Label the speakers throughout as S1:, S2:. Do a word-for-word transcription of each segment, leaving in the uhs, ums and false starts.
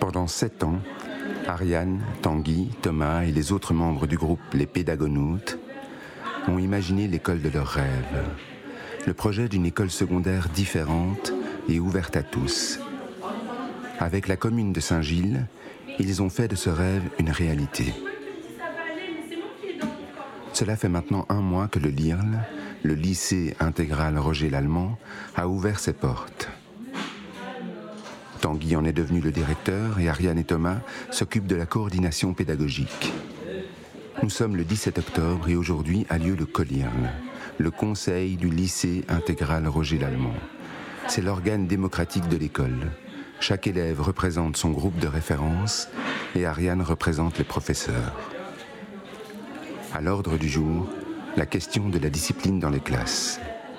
S1: Pendant sept ans, Ariane, Tanguy, Thomas et les autres membres du groupe Les Pédagonautes ont imaginé l'école de leurs rêves. Le projet d'une école secondaire différente et ouverte à tous. Avec la commune de Saint-Gilles, ils ont fait de ce rêve une réalité. Cela fait maintenant un mois que le L I R L, le lycée intégral Roger Lallemand, a ouvert ses portes. Tanguy en est devenu le directeur et Ariane et Thomas s'occupent de la coordination pédagogique. Nous sommes le dix-sept octobre et aujourd'hui a lieu le C O L I R L, le conseil du lycée intégral Roger Lallemand. C'est l'organe démocratique de l'école. Chaque élève représente son groupe de référence et Ariane représente les professeurs. À l'ordre du jour, la question de la discipline dans les classes.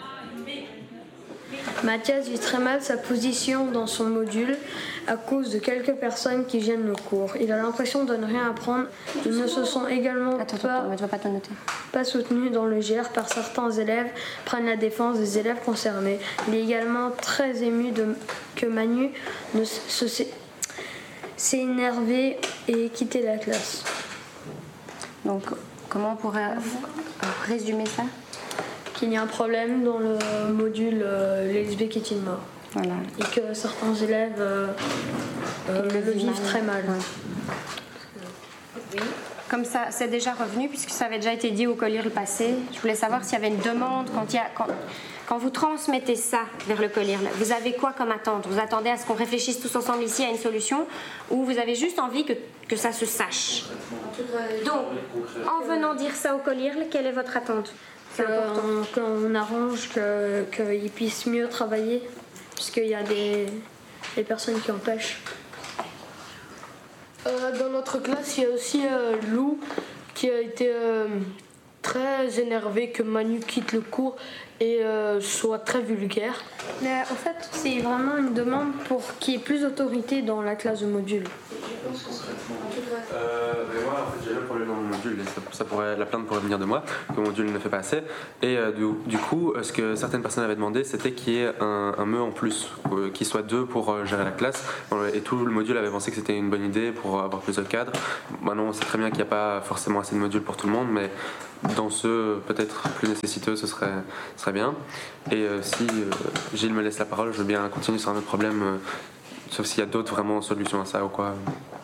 S2: Mathias vit très mal sa position dans son module à cause de quelques personnes qui gênent le cours. Il a l'impression de ne rien apprendre. Ils ne se sont également
S3: attends,
S2: pas,
S3: attends, mais tu vas pas te noter.
S2: pas soutenus dans le G R par certains élèves, prennent la défense des élèves concernés. Il est également très ému de, que Manu ne se, se, s'est énervé et quitté la classe.
S3: Donc, comment on pourrait résumer ça ?
S2: Qu'il y a un problème dans le module euh, l'S B qui est mort.
S3: Voilà.
S2: Et que certains élèves euh, euh, le, le vivent mal. très mal.
S3: Ouais. Oui. Comme ça, c'est déjà revenu, puisque ça avait déjà été dit au C O L I R L passé. Je voulais savoir s'il y avait une demande, quand, il y a, quand, quand vous transmettez ça vers le C O L I R L, vous avez quoi comme attente ? Vous attendez à ce qu'on réfléchisse tous ensemble ici à une solution, ou vous avez juste envie que, que ça se sache ? Donc, en venant dire ça au C O L I R L, quelle est votre attente ?
S2: Qu'on qu'on arrange qu'ils puissent mieux travailler, puisqu'il y a des, des personnes qui empêchent.
S4: Euh, dans notre classe, il y a aussi euh, Lou qui a été euh, très énervé que Manu quitte le cours et euh, soit très vulgaire.
S2: Mais en fait, c'est vraiment une demande pour qu'il y ait plus d'autorité dans la classe de module.
S5: Euh, ben moi, en fait, j'ai le problème dans mon module, et ça, ça pourrait, la plainte pourrait venir de moi, que mon module ne fait pas assez. Et euh, du, du coup, ce que certaines personnes avaient demandé, c'était qu'il y ait un, un me en plus, euh, qu'il soit deux pour euh, gérer la classe. Et tout le module avait pensé que c'était une bonne idée pour avoir plus de cadres. Maintenant, on sait très bien qu'il n'y a pas forcément assez de modules pour tout le monde, mais dans ceux peut-être plus nécessiteux, ce serait, ce serait bien. Et euh, si euh, Gilles me laisse la parole, je veux bien continuer sur un autre problème, euh, sauf s'il y a d'autres vraiment solutions à ça ou quoi.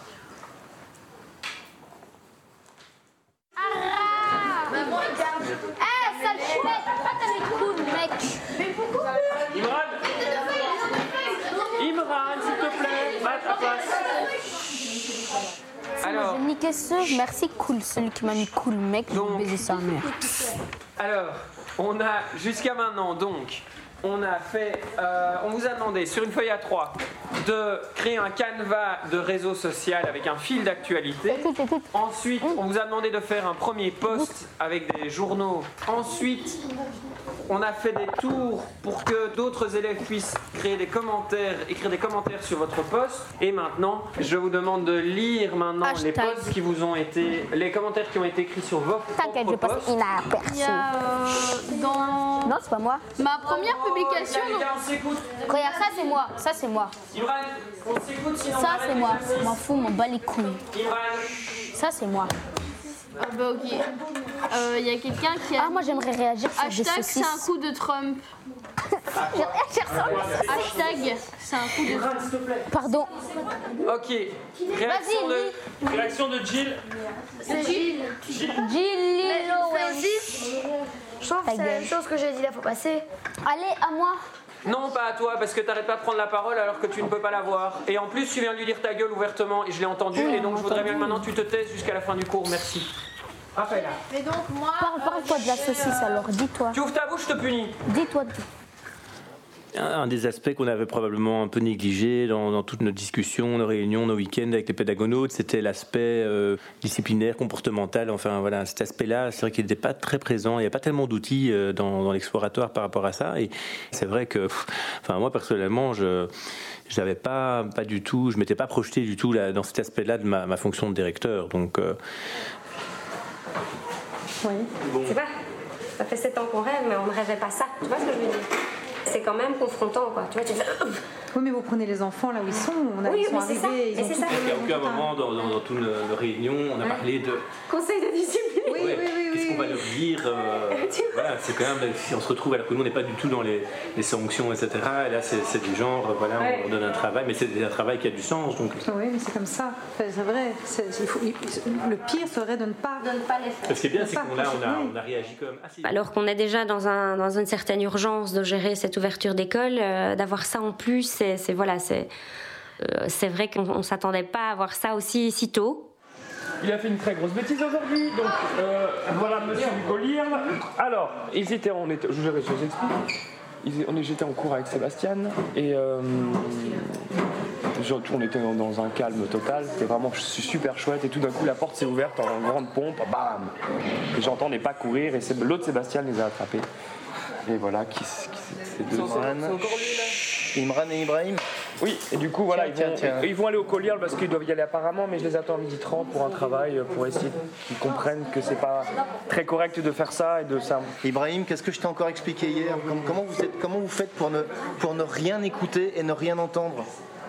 S6: Alors, j'ai niqué ce, merci cool, celui qui m'a mis cool mec, je vais baiser sa mère.
S7: Alors, on a jusqu'à maintenant donc, on a fait, euh, on vous a demandé sur une feuille A trois de créer un canevas de réseau social avec un fil d'actualité.
S6: Écoute, écoute.
S7: Ensuite, on vous a demandé de faire un premier post avec des journaux. Ensuite, on a fait des tours pour que d'autres élèves puissent créer des commentaires, écrire des commentaires sur votre post. Et maintenant, je vous demande de lire maintenant
S6: Hashtag.
S7: les posts qui vous ont été, les commentaires qui ont été écrits sur vos
S6: T'inquiète, je passe inaperçu.
S8: Il y a euh, dans
S6: Non, c'est pas moi.
S8: ma première publication.
S7: Les gars, on s'écoute.
S6: Regarde, ça c'est moi, ça c'est moi.
S7: Imran, on s'écoute sinon on
S6: Ça
S7: arrête
S6: c'est
S7: de
S6: moi,
S7: faire ça.
S6: m'en fous, m'en bats les couilles.
S7: Imran.
S6: Ça c'est moi.
S8: Ah bah ok. Euh, Il y a quelqu'un qui a.
S6: Ah, moi j'aimerais réagir sur des
S8: Hashtag c'est un
S6: saucisses.
S8: coup de Trump.
S6: J'ai réagi sur ça.
S8: Hashtag c'est un coup de
S7: Imran, s'il te plaît.
S6: Pardon.
S7: Ok. Réaction
S6: Vas-y,
S7: de, réaction de Jill.
S2: C'est Gilles.
S6: Gilles Lilo, ouais.
S2: Je trouve que c'est la même chose que j'ai dit là, faut passer.
S6: Allez, à moi.
S7: Non, pas à toi, parce que t'arrêtes pas de prendre la parole alors que tu ne peux pas la voir. Et en plus, tu viens de lui dire ta gueule ouvertement et je l'ai entendu.
S6: Oui,
S7: Et donc, je voudrais bien que
S6: entendu.
S7: maintenant tu te taises jusqu'à la fin du cours. Merci. Raphaël.
S8: Mais donc moi.
S6: Parle, parle-toi de la saucisse alors, dis-toi.
S7: Tu ouvres ta bouche, je te punis.
S6: Dis-toi.
S9: Un des aspects qu'on avait probablement un peu négligé dans, dans toutes nos discussions, nos réunions, nos week-ends avec les pédagonautes, c'était l'aspect euh, disciplinaire, comportemental. Enfin voilà, cet aspect-là, c'est vrai qu'il n'était pas très présent. Il n'y a pas tellement d'outils euh, dans, dans l'exploratoire par rapport à ça. Et c'est vrai que, pff, enfin moi personnellement, je je n'avais pas pas du tout, je m'étais pas projeté du tout là, dans cet aspect-là de ma, ma fonction de directeur. Donc euh...
S3: Oui. Bon. C'est pas. Ça fait sept ans qu'on rêve, mais on ne rêvait pas ça. Tu vois ce que je veux dire ? C'est quand même confrontant, quoi. Tu vois, tu fais...
S10: Oui, mais vous prenez les enfants là où ils sont. On a,
S3: oui,
S10: ils sont
S3: mais c'est
S10: arrivés.
S3: ça.
S10: Ils ont
S3: C'est ça.
S9: Il n'y a aucun moment dans, dans, dans toute nos réunions, on a ouais. parlé de.
S3: Conseil de discipline.
S10: Oui,
S9: ouais,
S10: oui, oui.
S9: Qu'est-ce
S10: oui,
S9: qu'on
S10: oui.
S9: va leur dire euh, voilà, c'est quand même, si on se retrouve, alors que nous on n'est pas du tout dans les, les sanctions, et cetera. Et là, c'est, c'est du genre, voilà, ouais. on donne un travail, mais c'est un travail qui a du sens. Donc.
S10: Oui, mais c'est comme ça. C'est vrai. C'est, il faut, il, le pire serait de ne pas,
S3: de ne pas les faire.
S9: Ce qui est bien, c'est qu'on a, on a, on a réagi comme. Ah, si.
S3: Alors qu'on est déjà dans, un, dans une certaine urgence de gérer cette ouverture d'école, euh, d'avoir ça en plus, c'est, c'est voilà, c'est. Euh, c'est vrai qu'on ne s'attendait pas à voir ça aussi si tôt.
S11: Il a fait une très grosse bêtise aujourd'hui, donc euh, voilà monsieur Hugo. Alors, ils étaient, on était, je vous explique, ils, on, j'étais en cours avec Sébastien et euh, on était dans, dans un calme total, c'était vraiment super chouette et tout d'un coup la porte s'est ouverte en grande pompe, bam. Et j'entendais pas courir et c'est, l'autre Sébastien les a attrapés. Et voilà, qui, qui c'est deux Imran.
S12: Imran et Ibrahim.
S11: Oui, et du coup, voilà,
S12: tiens,
S11: ils, vont,
S12: tiens, tiens.
S11: ils vont aller au collier parce qu'ils doivent y aller apparemment, mais je les attends à midi trente pour un travail, pour essayer qu'ils comprennent que c'est pas très correct de faire ça et de ça.
S12: Ibrahim, qu'est-ce que je t'ai encore expliqué hier ? Comment vous, êtes, comment vous faites pour ne, pour ne rien écouter et ne rien entendre ?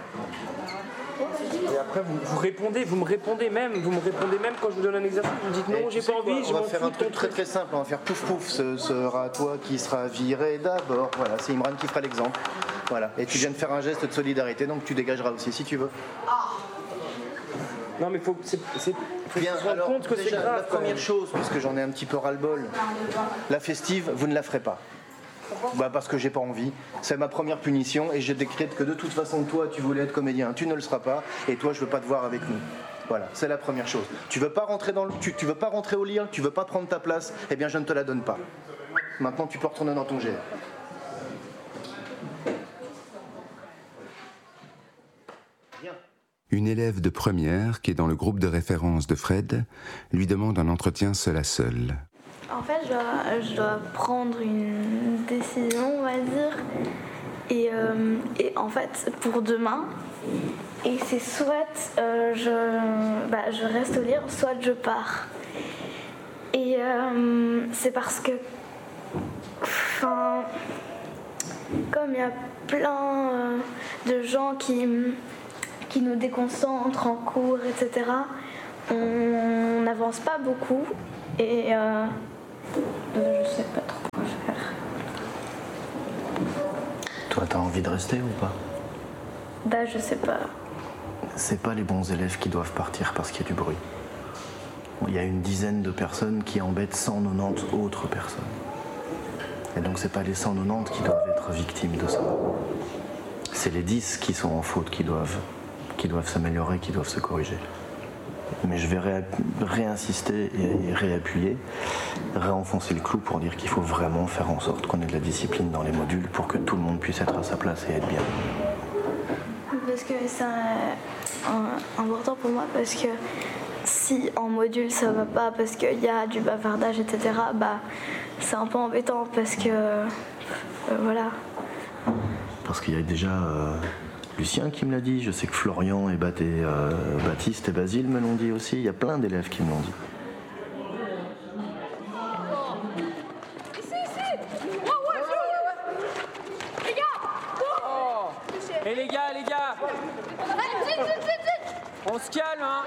S11: Et après, vous, vous répondez, vous me répondez même, vous me répondez même quand je vous donne un exercice, vous me dites non, j'ai pas envie, je
S12: On
S11: m'en
S12: va faire un truc très très simple, on va faire pouf pouf, ce sera toi qui sera viré d'abord. Voilà, c'est Imran qui fera l'exemple. Voilà, et tu viens de faire un geste de solidarité, donc tu dégageras aussi si tu veux.
S11: Non mais faut, c'est, c'est, faut
S12: bien,
S11: se rendre
S12: alors,
S11: compte que
S12: déjà,
S11: c'est grave.
S12: La première chose, puisque j'en ai un petit peu ras-le-bol, la festive, vous ne la ferez pas. Bah parce que j'ai pas envie, c'est ma première punition et je décrète que de toute façon toi tu voulais être comédien, tu ne le seras pas et toi je veux pas te voir avec nous. Voilà, c'est la première chose. Tu veux pas rentrer dans le, tu, tu veux pas rentrer au lit, tu veux pas prendre ta place, eh bien je ne te la donne pas. Maintenant tu peux retourner dans ton G R.
S1: Une élève de première qui est dans le groupe de référence de Fred lui demande un entretien seul à seul.
S13: En fait, je dois, je dois prendre une décision, on va dire, et, euh, et en fait, pour demain, et c'est soit euh, je, bah, je reste au livre, soit je pars. Et euh, c'est parce que, enfin, comme il y a plein euh, de gens qui, qui nous déconcentrent en cours, et cetera, on n'avance pas beaucoup, et... Euh, Euh, je sais pas trop quoi faire.
S12: Toi, t'as envie de rester ou pas ?
S13: Bah, je sais pas.
S12: C'est pas les bons élèves qui doivent partir parce qu'il y a du bruit. Il y a une dizaine de personnes qui embêtent cent quatre-vingt-dix autres personnes. Et donc, c'est pas les cent quatre-vingt-dix qui doivent être victimes de ça. C'est les dix qui sont en faute, qui doivent, qui doivent s'améliorer, qui doivent se corriger. Mais je vais ré- réinsister et réappuyer, réenfoncer le clou pour dire qu'il faut vraiment faire en sorte qu'on ait de la discipline dans les modules pour que tout le monde puisse être à sa place et être bien.
S13: Parce que c'est un, un, important pour moi, parce que si en module ça va pas, parce qu'il y a du bavardage, et cetera, bah, c'est un peu embêtant parce que... Euh, voilà.
S12: Parce qu'il y a déjà... Euh, Lucien qui me l'a dit, je sais que Florian et, Bat- et euh, Baptiste et Basile me l'ont dit aussi, il y a plein d'élèves qui me l'ont dit.
S14: Ici, ici. Ouais, ouais, ouais, ouais. Les gars.
S7: Oh. Et les gars, les gars. On se calme, hein.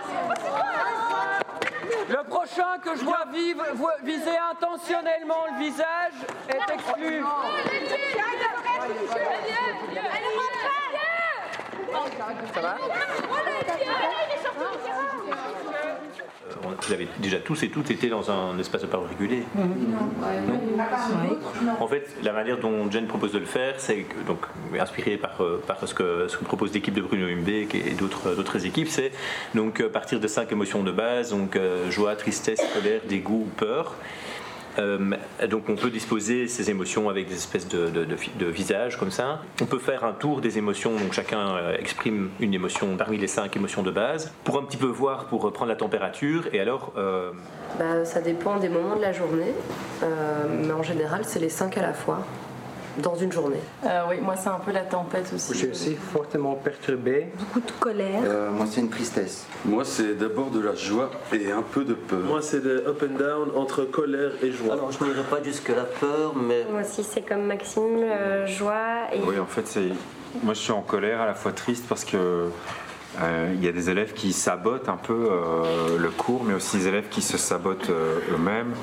S7: Le prochain que je vois vivre, viser intentionnellement le visage est exclu. Ça va ?
S9: Vous avez déjà tous et toutes été dans un espace de parole régulé. Non. En fait, la manière dont Jen propose de le faire, c'est que, donc inspiré par, par ce, que, ce que propose l'équipe de Bruno Humbeck et d'autres, d'autres équipes, c'est donc partir de cinq émotions de base, donc joie, tristesse, colère, dégoût, peur. Euh, donc on peut disposer ces émotions avec des espèces de, de, de, de visages comme ça. On peut faire un tour des émotions, donc chacun euh, exprime une émotion parmi les cinq émotions de base pour un petit peu voir, pour prendre la température. Et alors euh...
S15: bah, ça dépend des moments de la journée, euh, mais en général c'est les cinq à la fois. dans une journée?
S16: euh, Oui, moi c'est un peu la tempête aussi.
S17: Je suis aussi fortement perturbé.
S16: Beaucoup de colère.
S18: Euh, moi c'est une tristesse.
S19: Moi c'est d'abord de la joie et un peu de peur.
S20: Moi c'est de up and down entre colère et joie.
S15: Alors je n'irai pas jusque la peur, mais...
S3: Moi aussi c'est comme Maxime, euh, joie et...
S21: Oui, en fait c'est... Moi je suis en colère, à la fois triste parce que il euh, y a des élèves qui sabotent un peu euh, le cours, mais aussi des élèves qui se sabotent euh, eux-mêmes.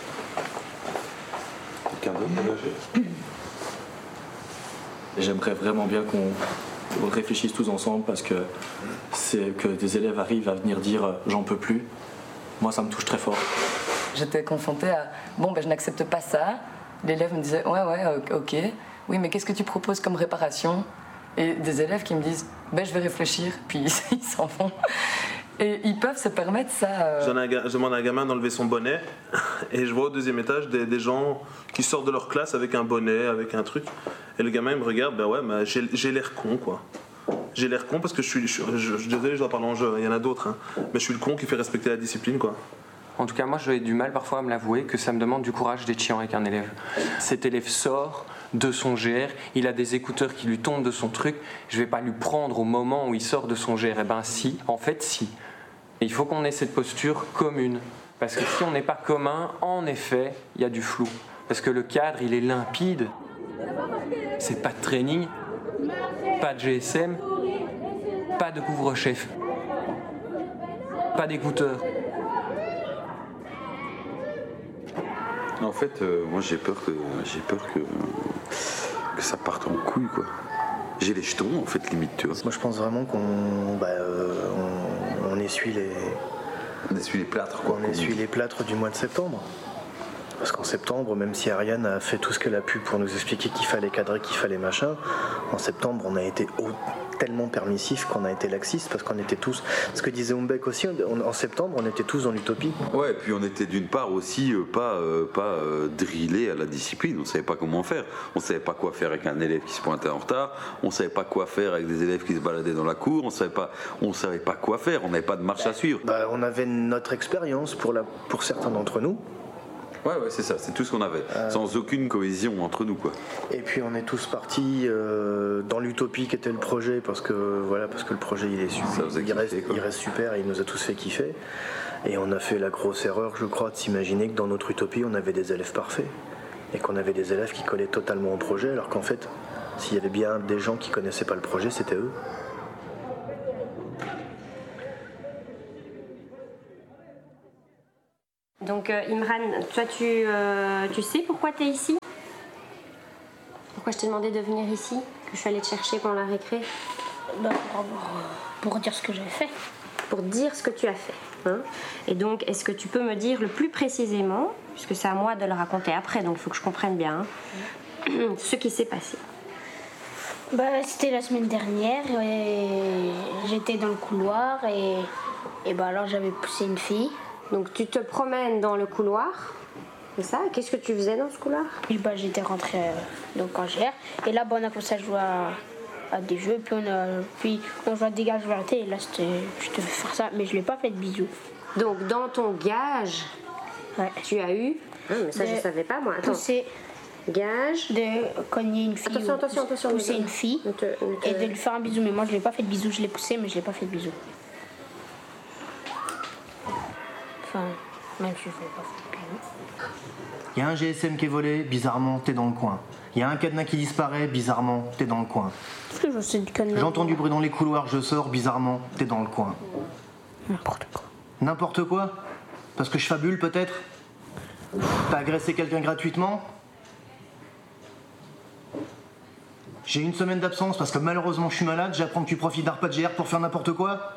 S19: Quelqu'un d'autre?
S12: J'aimerais vraiment bien qu'on réfléchisse tous ensemble parce que c'est que des élèves arrivent à venir dire euh, j'en peux plus. Moi ça me touche très fort.
S16: J'étais confrontée à bon ben je n'accepte pas ça. L'élève me disait ouais ouais ok. Oui mais qu'est-ce que tu proposes comme réparation? Et des élèves qui me disent ben je vais réfléchir, puis ils s'en vont. Et ils peuvent se permettre ça. Euh...
S20: Je demande à un gamin d'enlever son bonnet et je vois au deuxième étage des, des gens qui sortent de leur classe avec un bonnet, avec un truc. Et le gamin il me regarde, ben ouais, ben j'ai, j'ai l'air con quoi. J'ai l'air con parce que je suis, je, je, je, je désolé, je dois parler en jeu, il y en a d'autres, hein. Mais je suis le con qui fait respecter la discipline quoi.
S5: En tout cas, moi, j'ai du mal parfois à me l'avouer que ça me demande du courage d'être chiant avec un élève. Cet élève sort de son G R, il a des écouteurs qui lui tombent de son truc, je vais pas lui prendre au moment où il sort de son G R. Eh ben si, en fait si. Et il faut qu'on ait cette posture commune. Parce que si on n'est pas commun, en effet, il y a du flou. Parce que le cadre, il est limpide. C'est pas de training, pas de G S M, pas de couvre-chef, pas d'écouteurs.
S19: En fait, euh, moi j'ai peur que j'ai peur que, que ça parte en couille quoi. J'ai les jetons en fait limite tu vois.
S12: Moi je pense vraiment qu'on bah, euh, on, on essuie les
S19: on essuie les plâtres quoi.
S12: On essuie les plâtres du mois de septembre. Parce qu'en septembre, même si Ariane a fait tout ce qu'elle a pu pour nous expliquer qu'il fallait cadrer, qu'il fallait machin, en septembre on a été haut, tellement permissif qu'on a été laxiste parce qu'on était tous, ce que disait Humbek aussi, on, en septembre on était tous dans l'utopie.
S19: Ouais, et puis on était d'une part aussi euh, pas, euh, pas euh, drillés à la discipline, on savait pas comment faire, on savait pas quoi faire avec un élève qui se pointait en retard, on savait pas quoi faire avec des élèves qui se baladaient dans la cour, on savait pas, on savait pas quoi faire, on n'avait pas de marche à suivre.
S12: Bah, on avait notre expérience pour, la, pour certains d'entre nous.
S19: Ouais, ouais, c'est ça, c'est tout ce qu'on avait, euh... sans aucune cohésion entre nous, quoi.
S12: Et puis on est tous partis euh, dans l'utopie qui était le projet, parce que voilà, parce que le projet il est super, il, kiffer, reste, il reste super, il nous a tous fait kiffer. Et on a fait la grosse erreur, je crois, de s'imaginer que dans notre utopie on avait des élèves parfaits et qu'on avait des élèves qui collaient totalement au projet, alors qu'en fait, s'il y avait bien des gens qui connaissaient pas le projet, c'était eux.
S3: Donc euh, Imran, toi tu, euh, tu sais pourquoi tu es ici? Pourquoi je t'ai demandé de venir ici? Que je suis allée te chercher pendant la récré?
S2: Bah, pour, pour dire ce que j'ai fait.
S3: Pour dire ce que tu as fait. Hein. Et donc, est-ce que tu peux me dire le plus précisément, puisque c'est à moi de le raconter après, donc il faut que je comprenne bien, hein, ce qui s'est passé?
S2: Bah, c'était la semaine dernière, et j'étais dans le couloir, et, et bah, alors j'avais poussé une fille.
S3: Donc tu te promènes dans le couloir, c'est ça? Qu'est-ce que tu faisais dans ce couloir?
S2: Et bah, j'étais rentrée euh, donc en G R, et là bah, on a commencé à jouer à, à des jeux, puis on a puis on jouait à des gages vérités, et là c'était, je devais faire ça, mais je l'ai pas fait de bisous.
S3: Donc dans ton gage, ouais. Tu as eu, ah, mais ça de je savais pas moi, attends.
S2: Pousser,
S3: gage
S2: de cogner une fille,
S3: attention, attention, attention,
S2: pousser une fille,
S3: ne te, ne te...
S2: et de lui faire un bisou, mais moi je l'ai pas fait de bisou, je l'ai poussé, mais je l'ai pas fait de bisou. Enfin, même si je ne l'ai pas fait de bisou.
S12: Il y a un G S M qui est volé, bizarrement, t'es dans le coin. Il y a un cadenas qui disparaît, bizarrement, t'es dans le coin.
S2: Est-ce que je sais du cadenas?
S12: J'entends du bruit dans les couloirs, je sors, bizarrement, t'es dans le coin.
S2: N'importe quoi.
S12: N'importe quoi? Parce que je fabule, peut-être? T'as agressé quelqu'un gratuitement? J'ai une semaine d'absence parce que malheureusement je suis malade, j'apprends que tu profites d'un repas de G R pour faire n'importe quoi?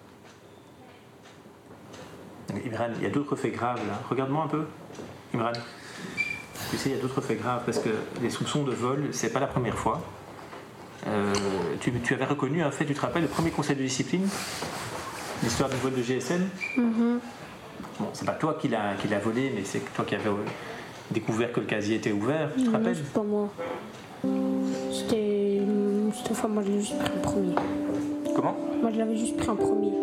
S9: Imran, il y a d'autres faits graves là. Regarde-moi un peu, Imran. Tu sais, il y a d'autres faits graves parce que les soupçons de vol, c'est pas la première fois. Euh, tu, tu avais reconnu un fait, tu te rappelles, le premier conseil de discipline, l'histoire du vol de G S M.
S2: Mm-hmm.
S9: Bon, c'est pas toi qui l'as qui l'a volé, mais c'est toi qui avais découvert que le casier était ouvert, tu te
S2: non,
S9: rappelles?
S2: C'est pas moi. C'était. C'était enfin, moi je l'ai juste pris en premier.
S9: Comment?
S2: Moi je l'avais juste pris en premier.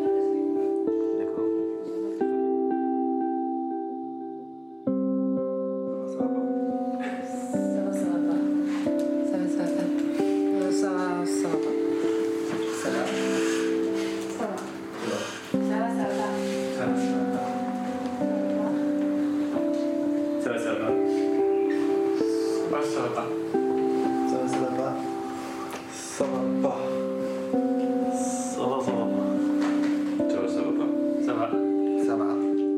S20: Ça va pas. Ça va, ça va pas.
S19: Ça va, ça va pas.
S9: Ça va.
S12: Ça va.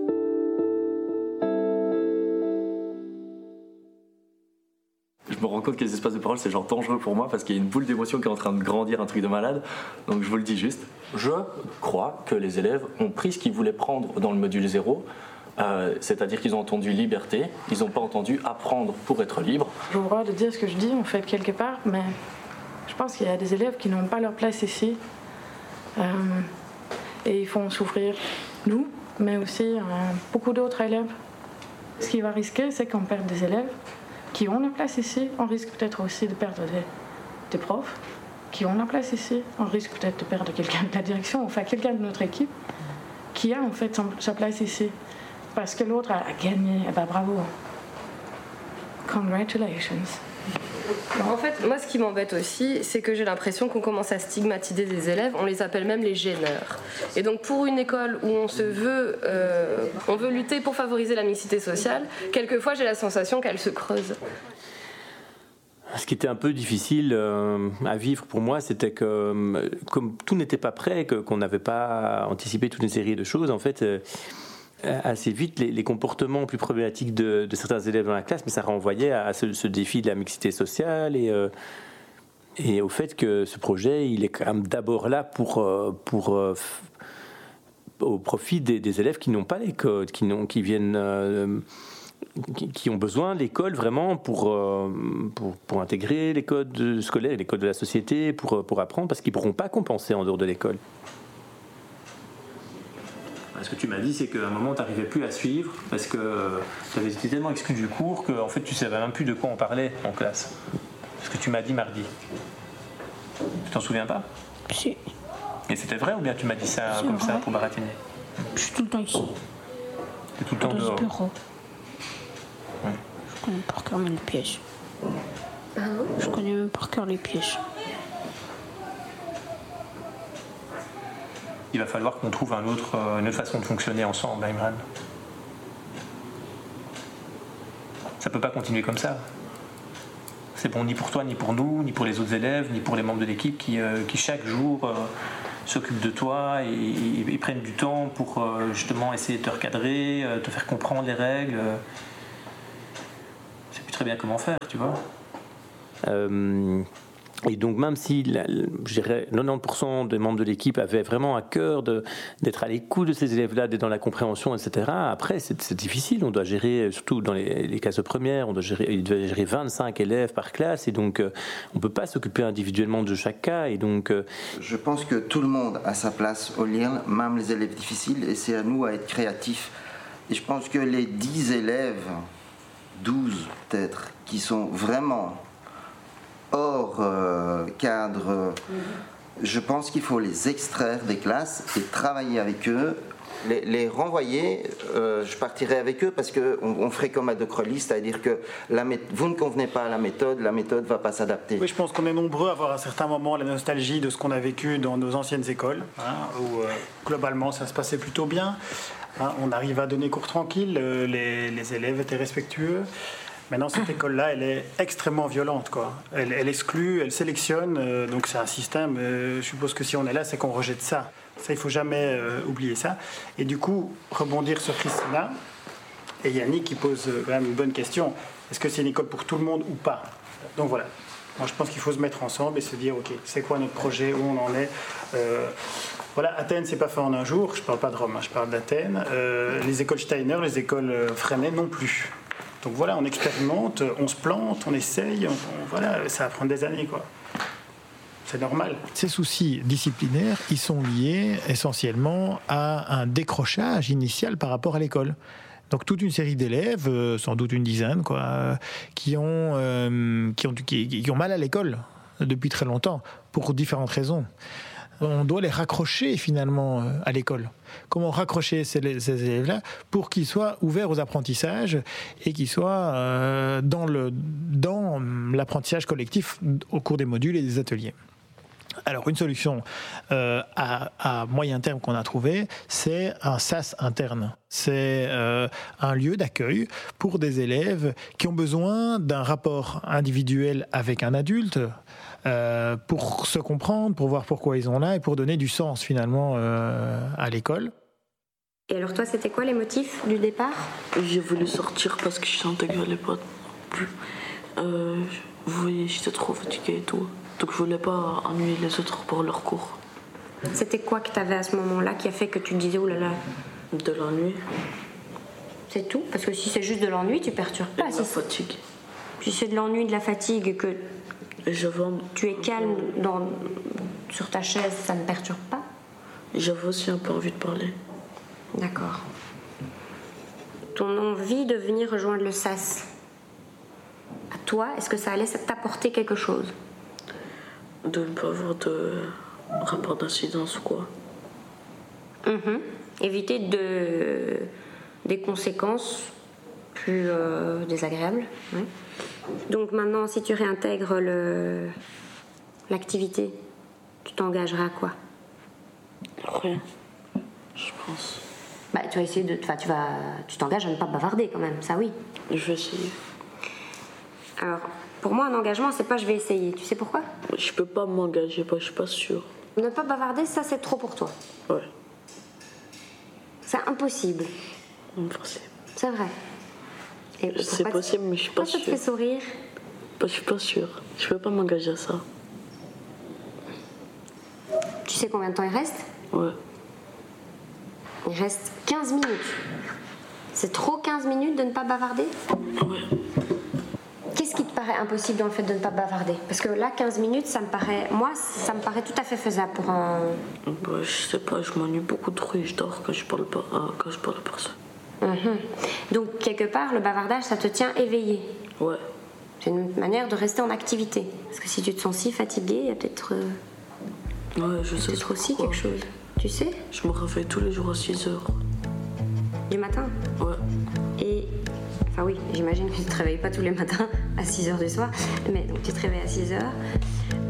S18: Je me rends compte que les espaces de parole c'est genre dangereux pour moi parce qu'il y a une boule d'émotion qui est en train de grandir, un truc de malade. Donc je vous le dis juste, je crois que les élèves ont pris ce qu'ils voulaient prendre dans le module zéro, euh, c'est-à-dire qu'ils ont entendu liberté, ils n'ont pas entendu apprendre pour être libre.
S22: J'ai le droit de dire ce que je dis en fait quelque part, mais je pense qu'il y a des élèves qui n'ont pas leur place ici euh, et ils font souffrir nous, mais aussi euh, beaucoup d'autres élèves. Ce qui va risquer, c'est qu'on perde des élèves qui ont la place ici, on risque peut-être aussi de perdre des, des profs qui ont la place ici, on risque peut-être de perdre quelqu'un de la direction, enfin quelqu'un de notre équipe qui a en fait son, sa place ici. Parce que l'autre a, a gagné, eh ben bravo. Congratulations.
S23: En fait, moi, ce qui m'embête aussi, c'est que j'ai l'impression qu'on commence à stigmatiser des élèves. On les appelle même les gêneurs. Et donc, pour une école où on se veut, euh, on veut lutter pour favoriser la mixité sociale, quelquefois, j'ai la sensation qu'elle se creuse.
S9: Ce qui était un peu difficile euh, à vivre pour moi, c'était que euh, comme tout n'était pas prêt, que, qu'on n'avait pas anticipé toute une série de choses, en fait. Euh, assez vite les, les comportements plus problématiques de, de certains élèves dans la classe, mais ça renvoyait à ce, ce défi de la mixité sociale et, euh, et au fait que ce projet, il est quand même d'abord là pour, euh, pour, euh, au profit des, des élèves qui n'ont pas les codes, qui, n'ont, qui viennent... Euh, qui, qui ont besoin de l'école vraiment pour, euh, pour, pour intégrer les codes scolaires, les codes de la société, pour, pour apprendre, parce qu'ils ne pourront pas compenser en dehors de l'école. Ce que tu m'as dit, c'est qu'à un moment, tu n'arrivais plus à suivre parce que tu avais été tellement exclu du cours que en fait, tu ne savais même plus de quoi on parlait en classe. Ce que tu m'as dit mardi. Tu t'en souviens pas ?
S6: Si.
S9: Et c'était vrai ou bien tu m'as dit ça c'est comme vrai. Ça pour baratiner ?
S6: Je suis tout le temps ici.
S9: Tu es tout le temps
S6: dans
S9: dehors.
S6: Dans ce bureau.
S9: Ouais.
S6: Je connais par cœur les pièges. Ah. Je connais même par cœur les pièges.
S9: Il va falloir qu'on trouve un autre, une autre façon de fonctionner ensemble, Imran. Ça ne peut pas continuer comme ça. C'est bon ni pour toi, ni pour nous, ni pour les autres élèves, ni pour les membres de l'équipe qui, euh, qui chaque jour euh, s'occupent de toi et, et, et prennent du temps pour euh, justement essayer de te recadrer, euh, te faire comprendre les règles. Je ne sais plus très bien comment faire, tu vois. Euh, Et donc même si la, je dirais quatre-vingt-dix pour cent des membres de l'équipe avaient vraiment à cœur de, d'être à l'écoute de ces élèves-là, d'être dans la compréhension, et cetera, après c'est, c'est difficile, on doit gérer, surtout dans les, les classes de première, on doit gérer, il doit gérer vingt-cinq élèves par classe, et donc euh, on ne peut pas s'occuper individuellement de chaque cas, et donc... Euh...
S12: Je pense que tout le monde a sa place au L I R L, même les élèves difficiles, et c'est à nous à être créatifs. Et je pense que les dix élèves, douze peut-être, qui sont vraiment... hors euh, cadre, euh, je pense qu'il faut les extraire des classes et travailler avec eux, les, les renvoyer. Euh, je partirai avec eux parce qu'on on ferait comme à De Crolly, c'est-à-dire que la mé- vous ne convenez pas à la méthode, la méthode ne va pas s'adapter.
S24: Oui, je pense qu'on est nombreux à avoir à certains moments la nostalgie de ce qu'on a vécu dans nos anciennes écoles, hein, où euh, globalement ça se passait plutôt bien. Hein, on arrive à donner cours tranquille, euh, les, les élèves étaient respectueux. Maintenant, cette école-là, elle est extrêmement violente, quoi. Elle, elle exclut, elle sélectionne, euh, donc c'est un système. Euh, je suppose que si on est là, c'est qu'on rejette ça. Ça, il ne faut jamais euh, oublier ça. Et du coup, rebondir sur Christina et Yannick qui pose euh, quand même une bonne question. Est-ce que c'est une école pour tout le monde ou pas ? Donc voilà. Moi, je pense qu'il faut se mettre ensemble et se dire, ok, c'est quoi notre projet, où on en est. Euh, Voilà, Athènes, c'est pas fait en un jour. Je ne parle pas de Rome, hein, je parle d'Athènes. Euh, les écoles Steiner, les écoles euh, Freinet non plus. Donc voilà, on expérimente, on se plante, on essaye, on, on, voilà, ça va prendre des années, quoi. C'est normal.
S25: Ces soucis disciplinaires, ils sont liés essentiellement à un décrochage initial par rapport à l'école. Donc toute une série d'élèves, euh, sans doute une dizaine, quoi, euh, qui, ont, euh, qui, ont, qui, qui ont mal à l'école depuis très longtemps, pour différentes raisons. On doit les raccrocher finalement à l'école. Comment raccrocher ces, ces élèves-là pour qu'ils soient ouverts aux apprentissages et qu'ils soient euh, dans, le, dans l'apprentissage collectif au cours des modules et des ateliers. Alors une solution euh, à, à moyen terme qu'on a trouvé, c'est un S A S interne. C'est euh, un lieu d'accueil pour des élèves qui ont besoin d'un rapport individuel avec un adulte, euh, pour se comprendre, pour voir pourquoi ils sont là et pour donner du sens finalement euh, à l'école.
S3: Et alors toi, c'était quoi les motifs du départ?
S1: J'ai voulu sortir parce que je sentais que j'allais pas plus. Euh, vous voyez, j'étais trop fatiguée et tout. Donc je voulais pas ennuyer les autres pour leur cours.
S3: C'était quoi que tu avais à ce moment-là qui a fait que tu disais oh là là?
S1: De l'ennui.
S3: C'est tout? Parce que si c'est juste de l'ennui, tu perturbes pas.
S1: Et de la fatigue.
S3: Si c'est de l'ennui, de la fatigue et que
S1: et j'avais...
S3: tu es calme dans... sur ta chaise, ça ne perturbe pas?
S1: J'avais aussi un peu envie de parler.
S3: D'accord. Ton envie de venir rejoindre le S A S, à toi, est-ce que ça allait t'apporter quelque chose?
S1: De ne pas avoir de rapport d'incidence ou quoi.
S3: Mmh. Éviter de... des conséquences plus euh, désagréables. Oui. Donc maintenant, si tu réintègres le... l'activité, tu t'engageras à quoi?
S1: Rien, je pense.
S3: Bah, tu vas essayer de... Enfin, tu vas... tu t'engages à ne pas bavarder quand même, ça oui.
S1: Je vais essayer.
S3: Alors, pour moi, un engagement, c'est pas je vais essayer. Tu sais pourquoi?
S1: Je peux pas m'engager, je suis pas sûre.
S3: Ne pas bavarder, ça c'est trop pour toi.
S1: Ouais.
S3: C'est impossible.
S1: Impossible.
S3: C'est vrai.
S1: C'est possible, mais je suis pas sûre.
S3: Ça te fait sourire?
S1: Bah, je suis pas sûre. Je peux pas m'engager à ça.
S3: Tu sais combien de temps il reste?
S1: Ouais.
S3: Il reste quinze minutes. C'est trop quinze minutes de ne pas bavarder?
S1: Ouais.
S3: Qu'est-ce qui te paraît impossible dans le fait de ne pas bavarder? Parce que là, quinze minutes, ça me paraît... Moi, ça me paraît tout à fait faisable pour un...
S1: Bah, je sais pas, je m'ennuie beaucoup trop et je dors quand je parle pas, euh, quand je parle à personne.
S3: Mmh. Donc, quelque part, le bavardage, ça te tient éveillé.
S1: Ouais.
S3: C'est une manière de rester en activité. Parce que si tu te sens si fatigué, il y a peut-être... Euh...
S1: Ouais, je sais.
S3: Peut-être aussi quelque chose. Tu sais?
S1: Je me réveille tous les jours à six heures.
S3: Du matin?
S1: Ouais.
S3: Et... Enfin oui, j'imagine que tu ne te réveilles pas tous les matins à six heures du soir. Mais donc tu te réveilles à six heures.